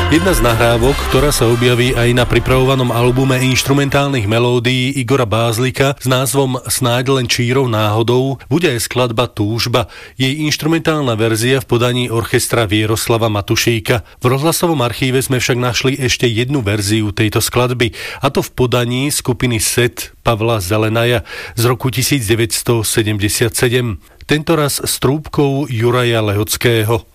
Jedna z nahrávok, ktorá sa objaví aj na pripravovanom albume inštrumentálnych melódií Igora Bázlika s názvom Snáď len čírou náhodou, bude aj skladba Túžba. Jej inštrumentálna verzia v podaní orchestra Vieroslava Matušíka. V rozhlasovom archíve sme však našli ešte jednu verziu tejto skladby, a to v podaní skupiny Set Pavla Zelenaja z roku 1977. Tentoraz s trúbkou Juraja Lehockého.